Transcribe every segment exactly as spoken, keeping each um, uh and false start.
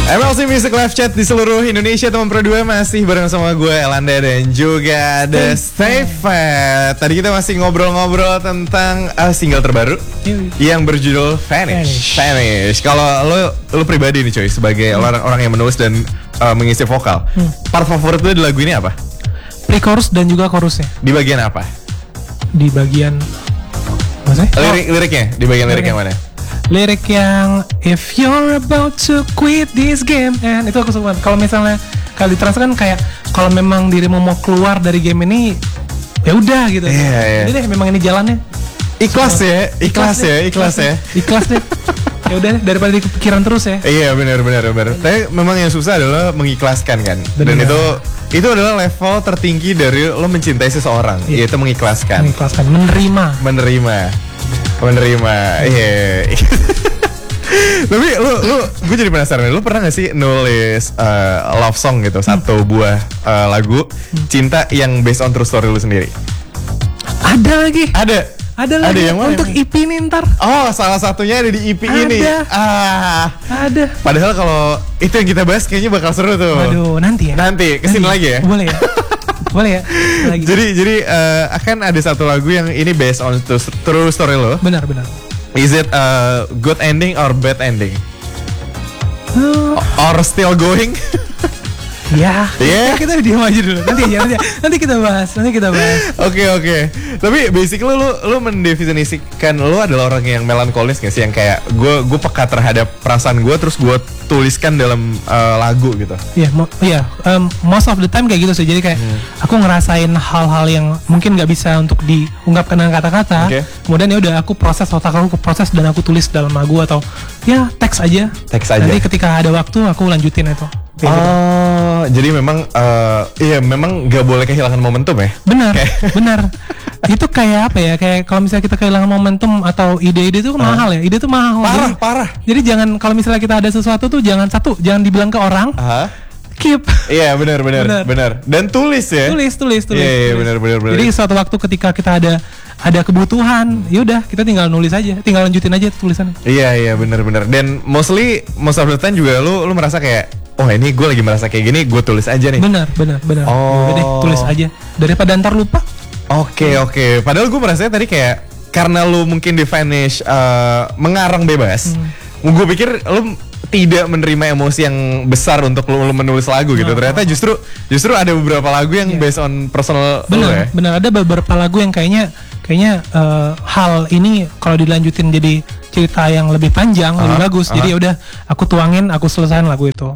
M L C Music Live Chat di seluruh Indonesia, teman Pro dua masih bareng sama gue Elanda dan juga The Stay Fat. Tadi kita masih ngobrol-ngobrol tentang uh, single terbaru yang berjudul Vanish. Vanish. Kalau lo lo pribadi nih coy, sebagai hmm. orang orang yang menulis dan uh, mengisi vokal, hmm. part favorit lo di lagu ini apa? Pre-chorus dan juga chorusnya. Di bagian apa? Di bagian maksudnya? Lirik, liriknya, di bagian lirik yang mana? Lirik yang if you're about to quit this game, and itu aku suka banget. Kalau misalnya kalau ditransfer kan kayak kalau memang dirimu mau keluar dari game ini, ya udah gitu. Yeah, yeah. Jadi deh memang ini jalannya. Ikhlas so, ya, ikhlas, ikhlas ya, ikhlas ya. Ikhlas deh. Ya udah daripada dipikiran terus ya. Iya benar benar benar. Tapi memang yang susah adalah mengikhlaskan kan. Bener. Dan itu itu adalah level tertinggi dari lo mencintai seseorang, yeah. yaitu mengikhlaskan. Mengikhlaskan, menerima. Menerima. Menerima. Iya. Yeah. Tapi lu lu gue jadi penasaran, lu pernah gak sih nulis uh, love song gitu, hmm. satu buah uh, lagu hmm. cinta yang based on true story lu sendiri? Ada lagi. Ada. Ada lagi yang mana, untuk yang... E P ini ntar. Oh, salah satunya ada di E P ada. ini. Ah. Ada. Padahal kalau itu yang kita bahas kayaknya bakal seru tuh. Aduh, nanti ya. Nanti kesini nanti. lagi ya. Boleh ya. Boleh ya. Lagi. Jadi jadi uh, akan ada satu lagu yang ini based on true story lo. Benar benar. Is it a good ending or bad ending? Uh. Or still going? Ya, yeah. kita diam aja dulu. Nanti aja, nanti, nanti kita bahas, nanti kita bahas. Oke okay, oke. Okay. Tapi basically lu lu mendefinisikan lu adalah orang yang melankolis nggak sih, yang kayak gue gue peka terhadap perasaan gue terus gue tuliskan dalam uh, lagu gitu. Iya, yeah, mo- yeah, um, most of the time kayak gitu sih. Jadi kayak hmm. aku ngerasain hal-hal yang mungkin nggak bisa untuk diungkapkan dengan kata-kata. Okay. Kemudian ya udah aku proses otak aku, aku proses dan aku tulis dalam lagu atau ya teks aja. Teks aja. Nanti ketika ada waktu aku lanjutin itu. Kayak oh, gitu. Jadi memang uh, iya memang nggak boleh kehilangan momentum ya? Benar, benar. Itu kayak apa ya? Kayak kalau misalnya kita kehilangan momentum atau ide-ide itu uh. mahal ya. Ide itu mahal. Parah, jadi, parah. Jadi jangan kalau misalnya kita ada sesuatu tuh jangan satu, jangan dibilang ke orang. Uh-huh. Keep. Iya benar, benar, benar. Dan tulis ya. Tulis, tulis, tulis. Iya, yeah, benar, benar, benar. Jadi suatu waktu ketika kita ada ada kebutuhan, ya udah kita tinggal nulis aja, tinggal lanjutin aja tulisannya. Iya, iya, benar, benar. Dan mostly most of the time juga lu lu merasa kayak oh ini gue lagi merasa kayak gini, gue tulis aja nih. Benar, benar, benar. Oh. Udah deh, tulis aja daripada ntar lupa. Oke, okay, oke. Okay. Padahal gue merasa tadi kayak karena lu mungkin di Vanish uh, mengarang bebas. Hmm. Gue pikir lu tidak menerima emosi yang besar untuk lu, lu menulis lagu gitu. Oh, Ternyata justru justru ada beberapa lagu yang yeah. based on personal. Benar, ya? benar. Ada beberapa lagu yang kayaknya kayaknya uh, hal ini kalau dilanjutin jadi cerita yang lebih panjang, uh-huh, lebih bagus. Uh-huh. Jadi udah aku tuangin, aku selesain lagu itu.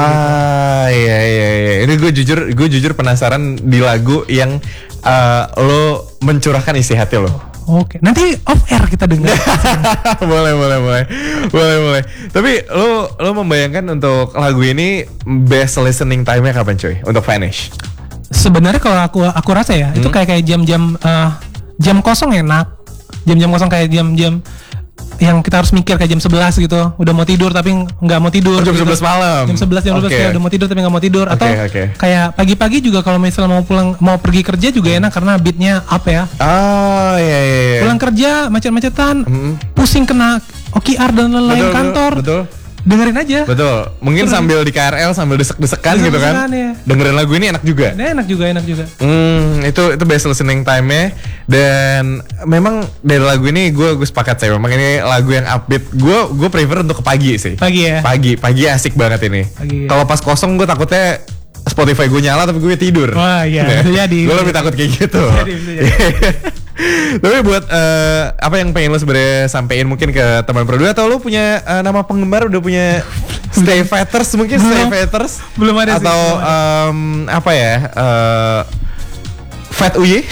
Ah, gitu. iya iya iya. Ini gue jujur gue jujur penasaran di lagu yang uh, lo mencurahkan isi hati lo. Oke, nanti off air kita dengar. boleh, boleh, boleh, boleh, boleh. Tapi lo lo membayangkan untuk lagu ini best listening time-nya kapan coy? Untuk Vanish? Sebenarnya kalau aku aku rasa ya, hmm? itu kayak kayak jam-jam uh, jam kosong enak. Jam-jam kosong kayak jam-jam yang kita harus mikir kayak jam sebelas gitu, udah mau tidur tapi nggak mau tidur. Oh, jam gitu. sebelas malam. Jam sebelas jam sebelas okay. kayak udah mau tidur tapi nggak mau tidur. Atau okay, okay. kayak pagi-pagi juga kalau misalnya mau pulang mau pergi kerja juga enak karena beatnya up ya. Oh iya iya. iya. Pulang kerja macet-macetan, mm-hmm. pusing kena O K R dan lain-lain betul, kantor. Betul. Dengerin aja. Betul. Mungkin betul. Sambil di K R L sambil desek-desekan gitu kan. Ya. Dengerin lagu ini enak juga. Nah, enak juga, enak juga. Hmm, itu itu best listening time-nya. Dan memang dari lagu ini gue gue sepakat saya. Memang ini lagu yang upbeat. Gue gue prefer untuk ke pagi sih. Pagi ya. Pagi, pagi asik banget ini. Ya. Kalau pas kosong gue takutnya Spotify gue nyala tapi gue tidur. Wah iya. Nah, jadi. Gue lebih takut kayak gitu. Jadi, jadi. Tapi buat uh, apa yang pengen lo sebenarnya sampein mungkin ke teman Pro dua, atau lo punya uh, nama penggemar, udah punya Stay Fatters mungkin Stay Fatters belum ada atau sih, um, apa ya uh, Fat Uye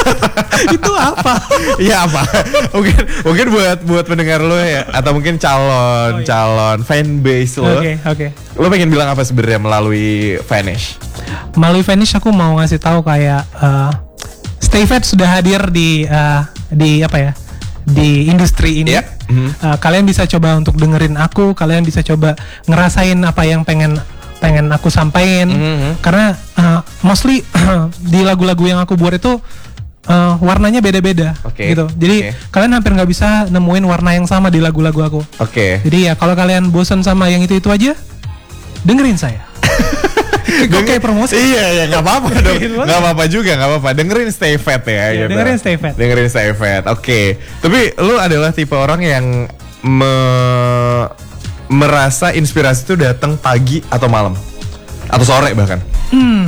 itu apa? Iya apa? Mungkin mungkin buat buat pendengar lo ya, atau mungkin calon oh, iya. calon fanbase lo. Oke okay, oke. Okay. Lo pengen bilang apa sebenarnya melalui Vanish? Melalui Vanish aku mau ngasih tahu kayak uh, Stay Fat sudah hadir di uh, di apa ya, di industri ini. Yep. Mm-hmm. Uh, kalian bisa coba untuk dengerin aku, kalian bisa coba ngerasain apa yang pengen pengen aku sampaikan. Mm-hmm. Karena uh, mostly di lagu-lagu yang aku buat itu uh, warnanya beda-beda, okay. gitu. Jadi okay. kalian hampir nggak bisa nemuin warna yang sama di lagu-lagu aku. Oke. Okay. Jadi ya kalau kalian bosan sama yang itu-itu aja, dengerin saya. Kok kayak promosi? Iya, ya nggak apa-apa dong. Nggak apa-apa juga, nggak apa-apa. Dengerin Stay Fat ya. Ya gitu. dengerin Stay Fat. Dengerin Stay Fat. Oke. Okay. Tapi lu adalah tipe orang yang me merasa inspirasi itu datang pagi atau malam atau sore bahkan? Hmm.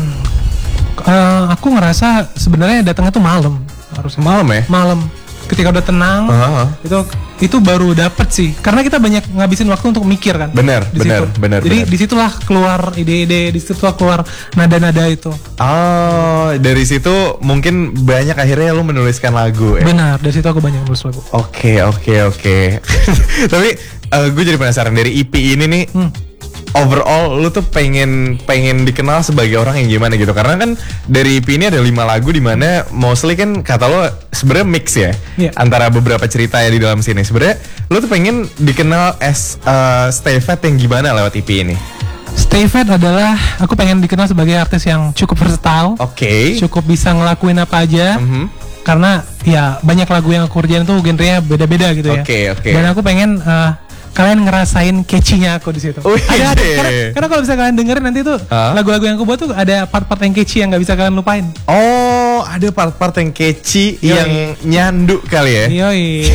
Uh, aku ngerasa sebenarnya datangnya tuh malam. Harus malam ya? Malam. Ketika udah tenang, uh-huh. itu itu baru dapet sih. Karena kita banyak ngabisin waktu untuk mikir kan. Bener, bener, bener. Jadi bener. Disitulah keluar ide-ide, disitulah keluar nada-nada itu. Oh, dari situ mungkin banyak akhirnya lu menuliskan lagu ya? Benar, dari situ aku banyak menulis lagu. Oke, oke, oke. Tapi uh, gue jadi penasaran dari E P ini nih. Hmm. Overall lu tuh pengen pengen dikenal sebagai orang yang gimana gitu, karena kan dari E P ini ada lima lagu di mana mostly kan kata lo sebenarnya mix ya, yeah. antara beberapa cerita ya di dalam sini. Sebenarnya lu tuh pengen dikenal as uh, Stay Fat yang gimana lewat E P ini? Stay Fat adalah aku pengen dikenal sebagai artis yang cukup versatile, oke, okay. cukup bisa ngelakuin apa aja. Mm-hmm. Karena ya banyak lagu yang aku kerjain tuh genrenya beda-beda gitu ya. Oke, okay, oke. Okay. Dan aku pengen uh, kalian ngerasain catchy-nya aku di situ. Oh, ada, ada karena, karena kalau bisa kalian dengerin nanti tuh huh? lagu-lagu yang aku buat tuh ada part-part yang catchy yang nggak bisa kalian lupain. Oh, ada part-part yang catchy Yoi. yang nyandu kali ya. Yoi.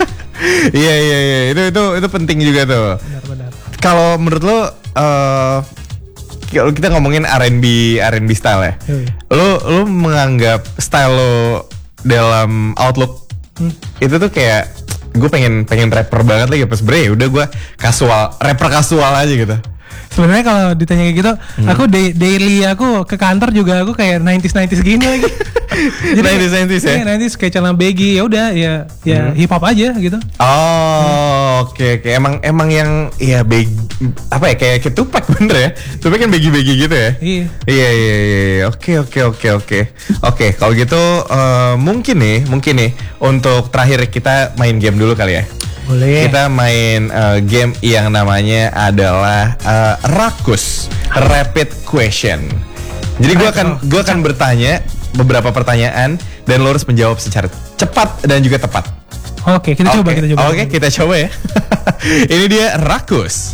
Iya iya iya, itu itu itu penting juga tuh. Benar-benar. Kalau menurut lo, uh, kalau kita ngomongin R and B R and B style ya, Yoi. lo lo menganggap style lo dalam Outlook hmm. itu tuh kayak gue pengen pengen rapper banget lagi pas sebenernya udah gue kasual rapper kasual aja gitu. Sebenarnya kalau ditanya kayak gitu, hmm. aku da- daily aku ke kantor juga aku kayak nineties nineties gini lagi. Jadi nineties nineties ya. nineties kayak celana baggy, ya udah ya ya hmm. hip hop aja gitu. Oh, oke hmm. oke. Okay. Emang emang yang ya baggy apa ya kayak kayak Tupac bener ya. Tupac kan baggy-baggy gitu ya. Iya. Iya iya iya. Oke oke oke oke. Oke, kalau gitu uh, mungkin nih, mungkin nih untuk terakhir kita main game dulu kali ya. Boleh. Kita main uh, game yang namanya adalah uh, Rakus Rapid Question. Jadi gue akan gue akan bertanya beberapa pertanyaan dan lo harus menjawab secara cepat dan juga tepat. Oke, kita okay. coba kita coba. Oke, kita coba ya. Ini dia Rakus.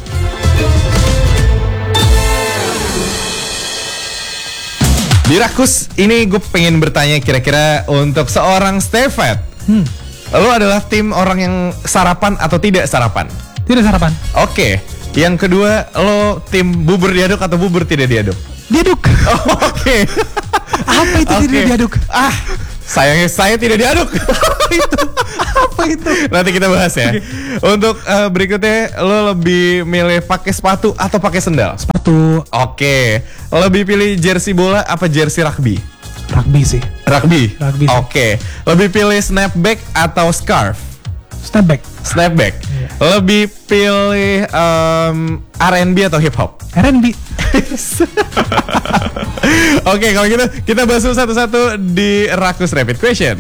Di Rakus ini gue pengen bertanya kira-kira untuk seorang Stay Fat. Hmm. Lo adalah tim orang yang sarapan atau tidak sarapan? Tidak sarapan. Oke. Yang kedua, lo tim bubur diaduk atau bubur tidak diaduk? Diaduk. Oh, Oke. Apa itu okay. tidak diaduk? Ah, sayangnya saya tidak diaduk. Apa itu? Apa itu? Nanti kita bahas ya. Okay. Untuk uh, berikutnya, lo lebih milih pakai sepatu atau pakai sendal? Sepatu. Oke. Lebih pilih jersey bola apa jersey rugby? Rugby sih. Rugby? Rugby. Oke. Okay. Lebih pilih snapback atau scarf? Snapback. Snapback. Yeah. Lebih pilih um, R and B atau hip hop? R and B. Oke, okay, kalau gitu kita bahas satu-satu di Rakus Rapid Question.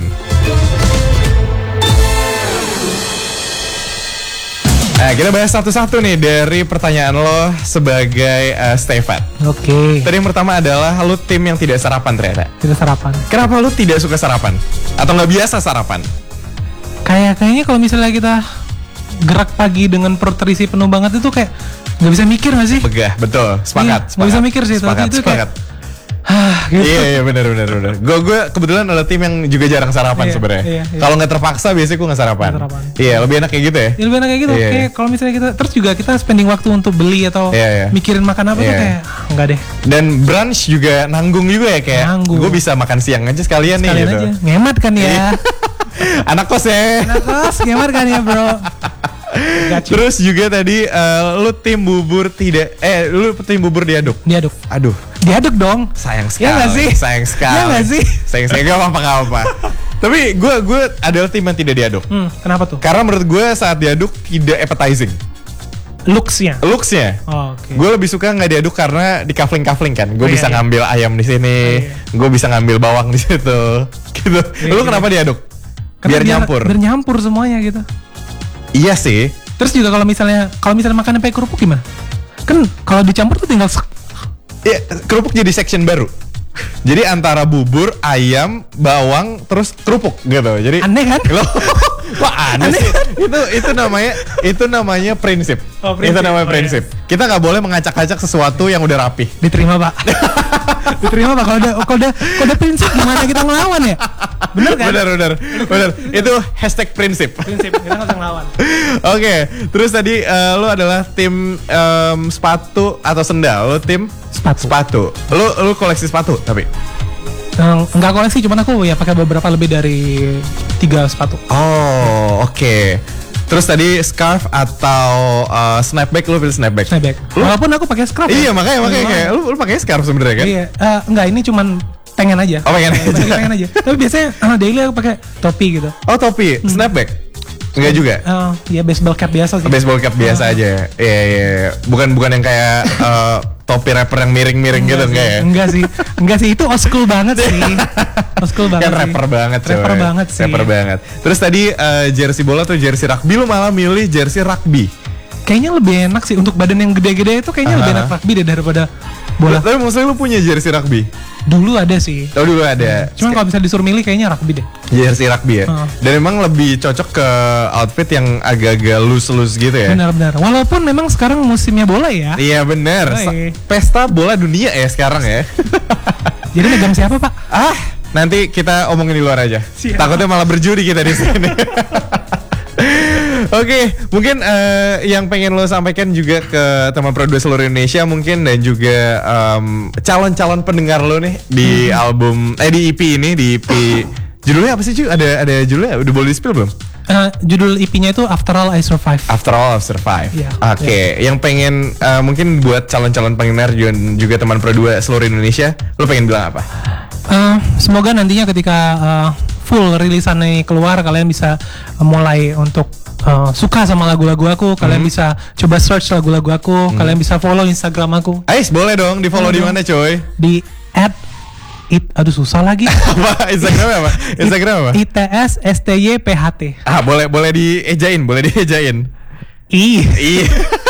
Nah, kita bahas satu-satu nih dari pertanyaan lo sebagai uh, Stay Fat. Oke. Okay. Tadi yang pertama adalah lo tim yang tidak sarapan ternyata. Tidak sarapan. Kenapa lo tidak suka sarapan? Atau nggak biasa sarapan? Kayak kayaknya kalau misalnya kita gerak pagi dengan perut terisi penuh banget itu kayak nggak bisa mikir nggak sih? Begah, betul. Sepakat. Iya, nggak bisa mikir sih. Sepakat, itu sepakat. Kayak, Hah, gitu. Iya iya benar benar benar. Gue gue kebetulan adalah tim yang juga jarang sarapan iya, sebenarnya. Iya, iya. Kalau nggak terpaksa biasanya gue nggak sarapan. sarapan. Iya lebih enak kayak gitu ya. Iya lebih enak kayak gitu. Iya. Kayak kalau misalnya kita terus juga kita spending waktu untuk beli atau iya, iya. mikirin makan apa iya. tuh kayak ah, enggak deh. Dan brunch juga nanggung juga ya kayak. Gue bisa makan siang aja sekalian, sekalian nih gitu. Aja. Ngemat kan ya. Anak kos ya. Anak kos ngemat kan ya bro. Terus juga tadi uh, lu tim bubur tidak eh lu tim bubur diaduk. Diaduk. Aduh. Diaduk dong. Sayang sekali. Ya gak sih? Sayang sekali. Ya gak sih? Sayang sekali gak apa-apa gak apa. Tapi gue gue adalah tim yang tidak diaduk. Hmm, kenapa tuh? Karena menurut gue saat diaduk tidak appetizing. Looks-nya. Looks-nya. Oh, oke. Okay. Gue lebih suka nggak diaduk karena di kafling-kafling kan. Gue oh, bisa iya, ngambil iya. ayam di sini. Oh, iya. Gue bisa ngambil bawang di situ. Gitu. Iya, Lu iya. kenapa diaduk? Karena biar nyampur. Biar nyampur semuanya gitu. Iya sih. Terus juga kalau misalnya kalau misalnya makan pakai kerupuk gimana? Kan kalau dicampur tuh tinggal. Iya, kerupuk jadi section baru. Jadi antara bubur, ayam, bawang, terus kerupuk gitu. Jadi Aneh kan? Loh, kok aneh, Aneh sih? kan? Itu itu namanya itu namanya prinsip. Oh, prinsip. Itu namanya Oh, prinsip. Kita nggak boleh mengacak-acak sesuatu yang udah rapi. Diterima pak. Diterima pak. Kalau udah kalau udah kalau udah prinsip gimana kita ngelawan ya? Bener kan? Benar, benar, benar. Itu hashtag prinsip. Prinsip kita nggak usah ngelawan. Oke, terus tadi eh, lu adalah tim em, sepatu atau sendal. Lu tim Sepatu. sepatu. Lu lu koleksi sepatu tapi. Eh, Enggak koleksi, cuman aku ya pakai beberapa lebih dari tiga sepatu. Oh, oke. Terus tadi scarf atau uh, snapback, lu pilih snapback. Snapback. Lu- Walaupun aku pakai scrub. Iya, ya. makanya makanya Iya. kayak lu lu pakai scarf sebenarnya kan? Iya. Eh, enggak, ini cuman pengen aja. Oh, pengen aja. Pengen, pengen aja. Tapi biasanya ah, daily aku pakai topi gitu. Oh, topi, snapback. Enggak juga. Eh, ya baseball cap biasa sih. Baseball cap biasa aja. Iya, iya, iya. Bukan bukan yang kayak uh, topi rapper yang miring-miring gitu sih. enggak ya? Enggak sih. Enggak sih, itu old school banget sih. Old school banget Kan sih. rapper banget coy. Rapper banget sih. Rapper banget. Terus tadi uh, jersey bola atau jersey rugby, lu malah milih jersey rugby. Kayaknya lebih enak sih untuk badan yang gede-gede itu kayaknya lebih Aha. enak rugby deh daripada bola. Tapi maksudnya lu punya jersey rugby? Dulu ada sih. Oh dulu ada. Cuman kalau bisa disuruh milih kayaknya rugby deh. Jersey rugby ya. Heeh. Dan emang lebih cocok ke outfit yang agak-agak loose-loose gitu ya. Benar-benar. Walaupun memang sekarang musimnya bola ya. Iya bener. Oh, Sa- iya. Pesta bola dunia ya sekarang ya. Jadi megang siapa pak? ah, nanti kita omongin di luar aja. Siap. Takutnya malah berjudi kita di sini. Oke, mungkin eh, yang pengen lo sampaikan juga ke teman Pro dua seluruh Indonesia mungkin dan juga em, calon-calon pendengar lo nih di album eh di E P ini di E P judulnya apa sih cuy? Ada ada judulnya udah boleh di spill belum? Eh, judul E P-nya itu After All I Survive. After All I've Survived. Iya, Oke, yang pengen eh, mungkin buat calon-calon pendengar juga, juga teman Pro dua seluruh Indonesia, lo pengen bilang apa? Eh, semoga nantinya ketika eh, full rilisan ini keluar, kalian bisa eh, mulai untuk eh, suka sama lagu-lagu aku. Kalian Hmm. bisa coba search lagu-lagu aku. Kalian bisa follow Instagram aku Ais, boleh dong di follow di Boleh mana coy? di at it aduh susah lagi. Apa Instagram apa? Instagram apa? I T S S T Y P H T. Ah, boleh boleh diejain, boleh diejain. I I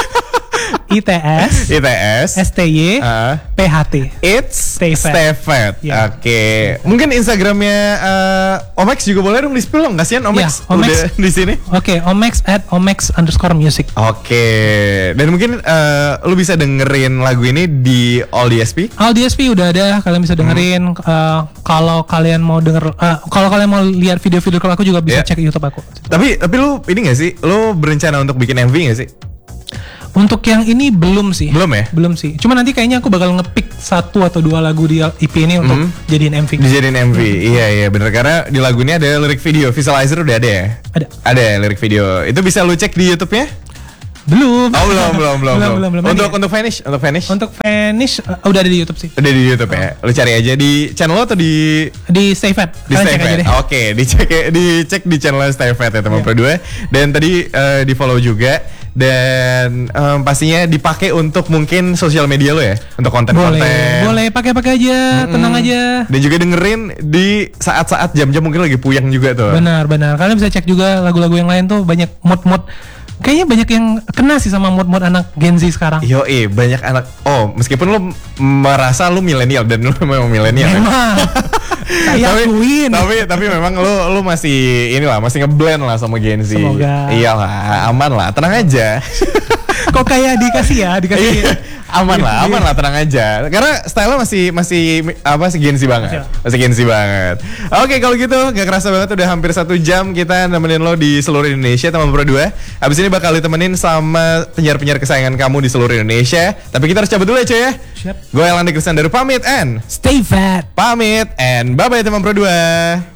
I T S I T S S T Y Ah. P H T. It's Stay Fat. Stay Fat. Ya. Oke. Mungkin Instagramnya eh, Omex juga boleh dong di spill dong. Kasihan Omex Ya, Omex. udah di sini. Oke, Omex at Omex underscore music. Oke. Dan mungkin eh, lu bisa dengerin lagu ini di All D S P. All D S P udah ada, kalian bisa dengerin. Eh, kalau kalian mau denger, eh, kalau kalian mau lihat video-video aku juga bisa Yeah. cek YouTube aku. Tapi tapi lu ini gak sih? Lu berencana untuk bikin M V gak sih? Untuk yang ini belum sih. Belum ya? Belum sih. Cuma nanti kayaknya aku bakal ngepick satu atau dua lagu di E P ini untuk Hmm. jadiin M V. Dijadiin M V. Iya iya bener karena di lagu ini ada lirik video. Visualizer udah ada ya? Ada. Ada ya lirik video. Itu bisa lu cek di YouTube-nya? Belum. Oh belum belum belum. belum, belum, belum. Untuk Nanti- untuk Vanish, untuk Vanish. Untuk Vanish eh, udah ada di YouTube sih. Udah di YouTube ya. Lu cari aja di channel lo atau di Di Stay Fat. di Kalian Stay cek aja Fat. deh. Oke, dicek dicek di channel Stay Fat ya teman Iya. Pro dua. Dan tadi eh, di follow juga dan em, pastinya dipakai untuk mungkin sosial media lo ya, untuk konten-konten. Boleh, boleh pakai-pakai aja, tenang aja. Dan juga dengerin di saat-saat jam-jam mungkin lagi puyeng juga tuh. Benar, benar. Kalian bisa cek juga lagu-lagu yang lain tuh banyak mood-mood. Kayaknya banyak yang kena sih sama mood-mood anak Gen Z sekarang. Yo, eh banyak anak. Oh, meskipun lu merasa lu milenial dan lu memang milenial. ya. Memang. Saya tapi, akuin. tapi tapi memang lu lu masih inilah masih ngeblend lah sama Gen Z. Semoga. Iyalah, aman lah, tenang aja. Kok kayak dikasih ya, dikasih. Iya, aman lah, aman lah, tenang aja. Karena style masih masih apa sih Gen Z banget. Masih. Masih Gen Z banget. Oke, kalau gitu gak kerasa banget udah hampir satu jam kita nemenin lo di seluruh Indonesia teman Pro dua. Abis ini bakal ditemenin sama penyiar-penyiar kesayangan kamu di seluruh Indonesia. Tapi kita harus cabut dulu ya cuy ya. Siap. Gue Elandi Kristian dari pamit and Stay fat. pamit and bye bye teman Pro dua.